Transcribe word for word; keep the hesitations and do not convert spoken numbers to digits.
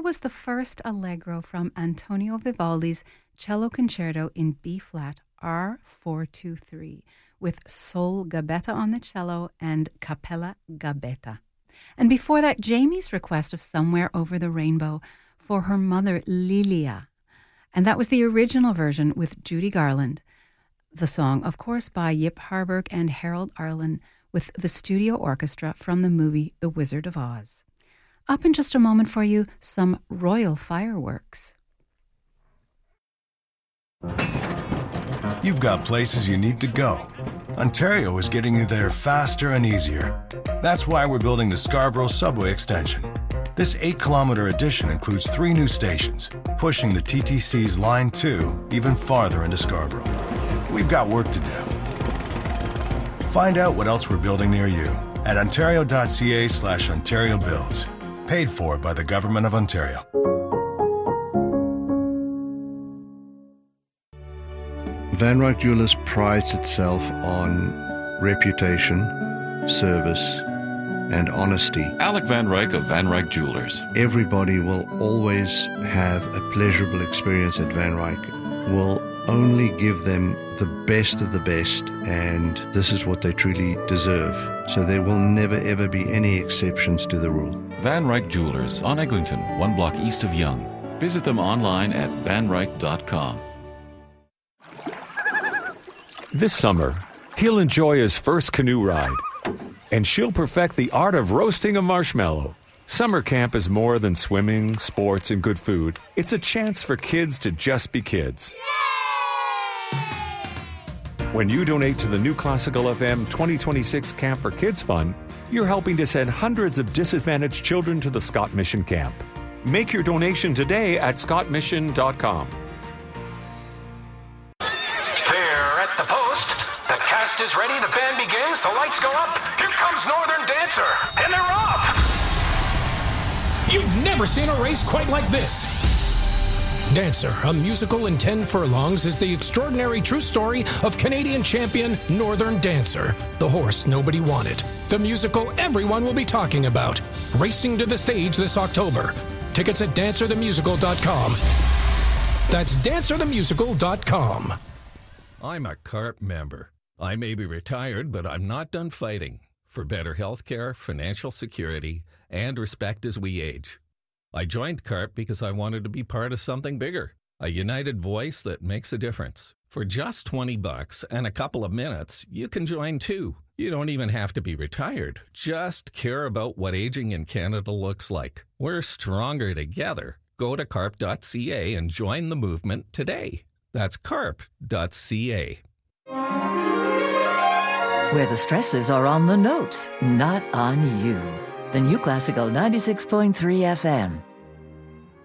was the first allegro from Antonio Vivaldi's Cello Concerto in B-flat R four two three, with Sol Gabetta on the cello and Capella Gabetta. And before that, Jamie's request of Somewhere Over the Rainbow for her mother, Lilia. And that was the original version with Judy Garland. The song, of course, by Yip Harburg and Harold Arlen, with the studio orchestra from the movie The Wizard of Oz. Up in just a moment for you, some royal fireworks. You've got places you need to go. Ontario is getting you there faster and easier. That's why we're building the Scarborough Subway Extension. This eight-kilometer addition includes three new stations, pushing the T T C's Line two even farther into Scarborough. We've got work to do. Find out what else we're building near you at ontario.ca slash Ontario Builds. Paid for by the Government of Ontario. Van Ryck Jewelers prides itself on reputation, service, and honesty. Alec Van Ryck of Van Ryck Jewelers. Everybody will always have a pleasurable experience at Van Ryck. We'll only give them the best of the best, and this is what they truly deserve. So there will never ever be any exceptions to the rule. Van Ryck Jewelers on Eglinton, one block east of Yonge. Visit them online at van ryck dot com. This summer, he'll enjoy his first canoe ride, and she'll perfect the art of roasting a marshmallow. Summer camp is more than swimming, sports, and good food. It's a chance for kids to just be kids. When you donate to the New Classical F M twenty twenty-six Camp for Kids Fund, you're helping to send hundreds of disadvantaged children to the Scott Mission Camp. Make your donation today at scott mission dot com. There at the post, the cast is ready, the band begins, the lights go up, here comes Northern Dancer, and they're off! You've never seen a race quite like this. Dancer, a musical in ten furlongs, is the extraordinary true story of Canadian champion Northern Dancer, the horse nobody wanted. The musical everyone will be talking about, racing to the stage this October. Tickets at dancer the musical dot com. That's dancer the musical dot com. I'm a CARP member. I may be retired, but I'm not done fighting for better health care, financial security, and respect as we age. I joined CARP because I wanted to be part of something bigger, a united voice that makes a difference. For just twenty bucks and a couple of minutes, you can join too. You don't even have to be retired. Just care about what aging in Canada looks like. We're stronger together. Go to carp dot c a and join the movement today. That's carp dot c a. Where the stresses are on the notes, not on you. The New Classical ninety-six point three F M.